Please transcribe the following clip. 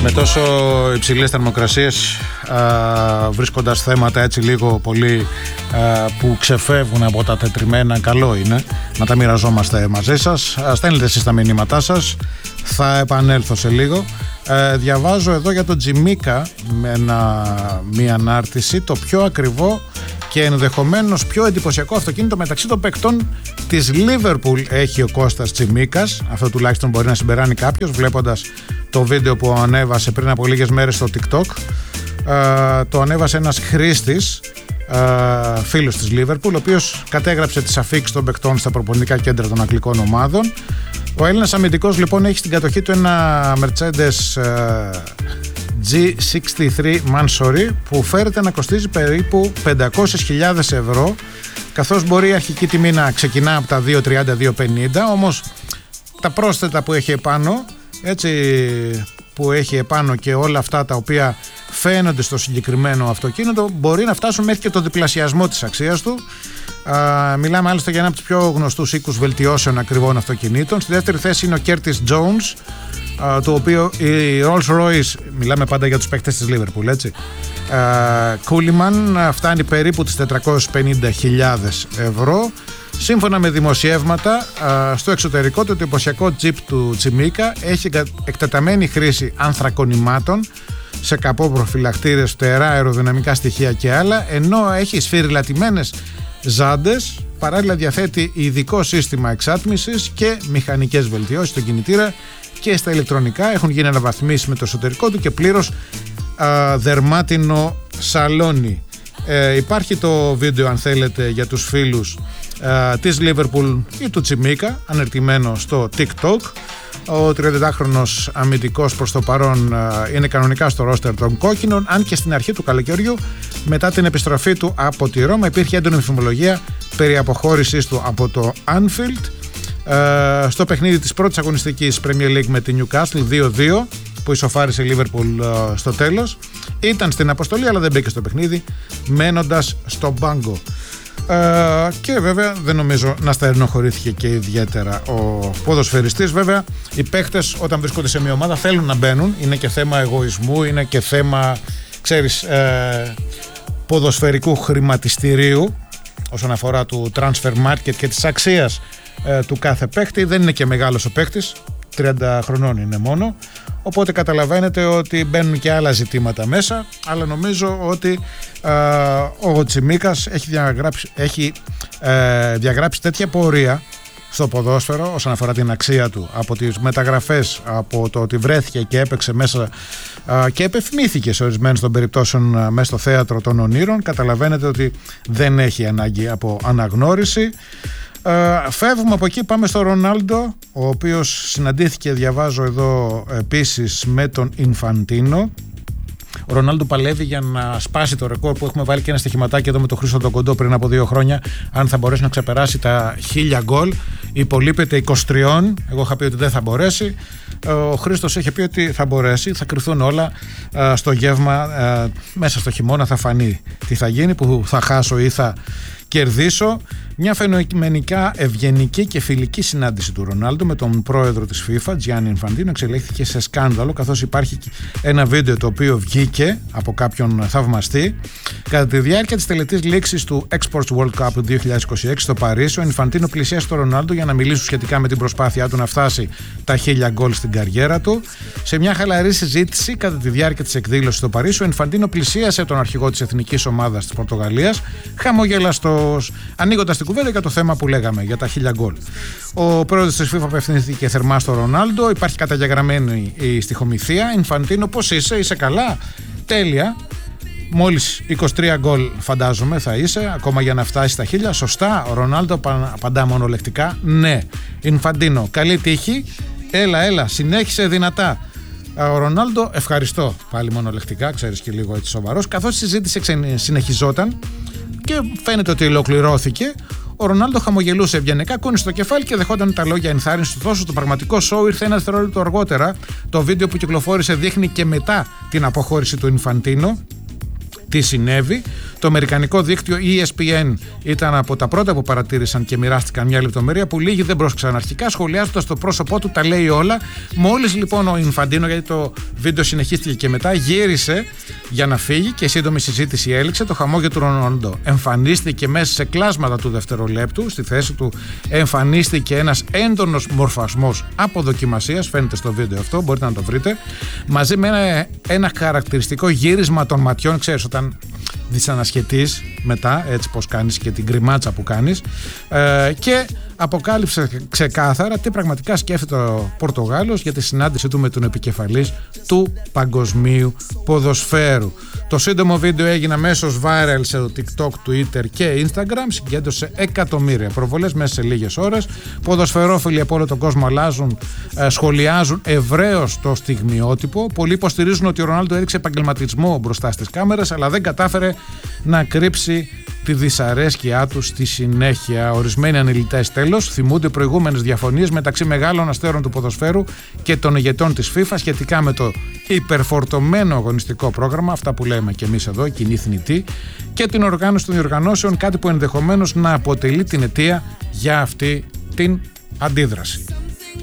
Με τόσο υψηλές θερμοκρασίες, βρίσκοντας θέματα έτσι λίγο πολύ που ξεφεύγουν από τα τετριμένα, καλό είναι να τα μοιραζόμαστε μαζί σας. Στέλνετε εσείς τα μηνύματά σας, θα επανέλθω σε λίγο. Διαβάζω εδώ για τον Τζιμίκα με μία ανάρτηση, το πιο ακριβό και ενδεχομένως πιο εντυπωσιακό αυτοκίνητο μεταξύ των παικτών της Liverpool έχει ο Κώστας Τσιμίκας. Αυτό τουλάχιστον μπορεί να συμπεράνει κάποιος βλέποντας το βίντεο που ανέβασε πριν από λίγες μέρες στο TikTok. Το ανέβασε ένας χρήστης, φίλος της Liverpool, ο οποίος κατέγραψε τις αφίξεις των παικτών στα προπονητικά κέντρα των αγγλικών ομάδων. Ο Έλληνας αμυντικός λοιπόν έχει στην κατοχή του ένα Mercedes G63 Mansory που φέρεται να κοστίζει περίπου 500.000 ευρώ, καθώς μπορεί η αρχική τιμή να ξεκινά από τα 230-250, όμως τα πρόσθετα που έχει επάνω, έτσι, που έχει επάνω και όλα αυτά τα οποία φαίνονται στο συγκεκριμένο αυτοκίνητο, μπορεί να φτάσουν μέχρι και το διπλασιασμό της αξίας του. Μιλάμε άλλωστε για ένα από τους πιο γνωστούς οίκους βελτιώσεων ακριβών αυτοκινήτων. Στη δεύτερη θέση είναι ο Curtis Jones, το οποίο η Rolls Royce, μιλάμε πάντα για τους παίκτες της Liverpool, έτσι, Κούλιμαν, φτάνει περίπου τις 450.000 ευρώ. Σύμφωνα με δημοσιεύματα, στο εξωτερικό το εντυπωσιακό Jeep του Τσιμίκα έχει εκτεταμένη χρήση ανθρακονημάτων σε καπόπροφυλακτήρες, φτερά, αεροδυναμικά στοιχεία και άλλα, ενώ έχει σφυριλατημένες ζάντες. Παράλληλα διαθέτει ειδικό σύστημα εξάτμισης και μηχανικές βελτιώσεις στον κινητήρα και στα ηλεκτρονικά. Έχουν γίνει αναβαθμίσεις με το εσωτερικό του και πλήρως δερμάτινο σαλόνι. Υπάρχει το βίντεο, αν θέλετε, για τους φίλους της Liverpool ή του Τσιμίκα, ανερτημένο στο TikTok. Ο 30χρονος αμυντικός προς το παρόν είναι κανονικά στο ρόστερ των κόκκινων, αν και στην αρχή του καλοκαιριού, μετά την επιστροφή του από τη Ρώμα, υπήρχε έντονη φημολογία περί αποχώρησής του από το Anfield. Στο παιχνίδι της πρώτης αγωνιστικής Premier League με τη Newcastle 2-2, που ισοφάρισε η Liverpool στο τέλος, ήταν στην αποστολή αλλά δεν μπήκε στο παιχνίδι, μένοντας στο μπάγκο. Και βέβαια δεν νομίζω να στενοχωρήθηκε και ιδιαίτερα ο ποδοσφαιριστής. Βέβαια οι παίχτες όταν βρίσκονται σε μια ομάδα θέλουν να μπαίνουν, είναι και θέμα εγωισμού, είναι και θέμα, ξέρεις, ποδοσφαιρικού χρηματιστηρίου όσον αφορά του transfer market και της αξίας του κάθε παίχτη. Δεν είναι και μεγάλος ο παίχτης, 30 χρονών είναι μόνο, οπότε καταλαβαίνετε ότι μπαίνουν και άλλα ζητήματα μέσα, αλλά νομίζω ότι ο Τσιμίκας έχει διαγράψει τέτοια πορεία στο ποδόσφαιρο όσον αφορά την αξία του, από τις μεταγραφές, από το ότι βρέθηκε και έπαιξε μέσα και επεφημήθηκε σε ορισμένες των περιπτώσεων μέσα στο θέατρο των ονείρων. Καταλαβαίνετε ότι δεν έχει ανάγκη από αναγνώριση. Φεύγουμε από εκεί, πάμε στο Ρονάλντο, ο οποίος συναντήθηκε, διαβάζω εδώ επίσης, με τον Ινφαντίνο. Ο Ρονάλντο παλεύει για να σπάσει το ρεκόρ που έχουμε βάλει και ένα στοιχηματάκι εδώ με τον Χρήστο τον Κοντό πριν από 2 χρόνια, αν θα μπορέσει να ξεπεράσει τα 1000 γκολ. Υπολείπεται 23, εγώ είχα πει ότι δεν θα μπορέσει. Ο Χρήστος έχει πει ότι θα μπορέσει, θα κρυθούν όλα στο γεύμα, μέσα στο χειμώνα θα φανεί τι θα γίνει, που θα χάσω ή θα κερδίσω. Μια φαινομενικά ευγενική και φιλική συνάντηση του Ρονάλντο με τον πρόεδρο της FIFA, Gianni Infantino, εξελίχθηκε σε σκάνδαλο, καθώς υπάρχει ένα βίντεο το οποίο βγήκε από κάποιον θαυμαστή. Κατά τη διάρκεια της τελετής λήξης του Exports World Cup 2026 στο Παρίσι, ο Infantino πλησίασε τον Ρονάλντο για να μιλήσουν σχετικά με την προσπάθειά του να φτάσει τα 1000 γκολ στην καριέρα του. Σε μια χαλαρή συζήτηση κατά τη διάρκεια της εκδήλωσης στο Παρίσι, ο Infantino πλησίασε τον αρχηγό της εθνικής ομάδας της Πορτογαλίας, χαμογελαστός, ανοίγοντας την κουβέντα για το θέμα που λέγαμε, για τα 1000 γκολ. Ο πρόεδρος της FIFA απευθύνθηκε θερμά στο Ρονάλντο. Υπάρχει καταγεγραμμένη η στιχομυθία. Ινφαντίνο, πώς είσαι καλά? Τέλεια. Μόλις 23 γκολ φαντάζομαι θα είσαι, ακόμα για να φτάσει στα 1000. Σωστά. Ο Ρονάλντο απαντά μονολεκτικά ναι. Ινφαντίνο, καλή τύχη. Έλα, συνέχισε δυνατά. Ο Ρονάλντο, ευχαριστώ. Πάλι μονολεκτικά, ξέρεις, και λίγο έτσι σοβαρός. Καθώς η συζήτηση συνεχιζόταν και φαίνεται ότι ολοκληρώθηκε, ο Ρονάλντο χαμογελούσε ευγενικά, κούνησε το κεφάλι και δεχόταν τα λόγια ενθάρρυνσης. Ωστόσο, το πραγματικό σοου ήρθε ένα δευτερόλεπτο αργότερα. Το βίντεο που κυκλοφόρησε δείχνει και μετά την αποχώρηση του Ινφαντίνο τι συνέβη. Το αμερικανικό δίκτυο ESPN ήταν από τα πρώτα που παρατήρησαν και μοιράστηκαν μια λεπτομέρεια που λίγοι δεν πρόσκυσαν αρχικά, σχολιάζοντας το πρόσωπό του, τα λέει όλα. Μόλις λοιπόν ο Ινφαντίνο, γιατί το βίντεο συνεχίστηκε και μετά, γύρισε για να φύγει και σύντομη συζήτηση έληξε, το χαμόγελο του Ρονάλντο εμφανίστηκε μέσα σε κλάσματα του δευτερολέπτου. Στη θέση του εμφανίστηκε ένας έντονος μορφασμός αποδοκιμασίας, φαίνεται στο βίντεο αυτό, μπορείτε να το βρείτε, μαζί με ένα χαρακτηριστικό γύρισμα των ματιών, ξέρεις, όταν δυσανασχετείς μετά, έτσι πως κάνεις και την κρυμάτσα που κάνεις, και αποκάλυψε ξεκάθαρα τι πραγματικά σκέφτεται ο Πορτογάλος για τη συνάντησή του με τον επικεφαλής του παγκοσμίου ποδοσφαίρου. Το σύντομο βίντεο έγινε αμέσως viral σε TikTok, Twitter και Instagram, συγκέντρωσε εκατομμύρια προβολές μέσα σε λίγες ώρες. Ποδοσφαιρόφιλοι από όλο τον κόσμο σχολιάζουν ευρέως το στιγμιότυπο. Πολλοί υποστηρίζουν ότι ο Ρονάλντο έδειξε επαγγελματισμό μπροστά στις κάμερες, αλλά δεν κατάφερε να κρύψει τη δυσαρέσκειά του στη συνέχεια. Ορισμένοι αναλυτές τέλος θυμούνται προηγούμενες διαφωνίες μεταξύ μεγάλων αστέρων του ποδοσφαίρου και των ηγετών της FIFA σχετικά με το υπερφορτωμένο αγωνιστικό πρόγραμμα, αυτά που λέμε και εμείς εδώ, κοινή θνητή, και την οργάνωση των διοργανώσεων, κάτι που ενδεχομένως να αποτελεί την αιτία για αυτή την αντίδραση.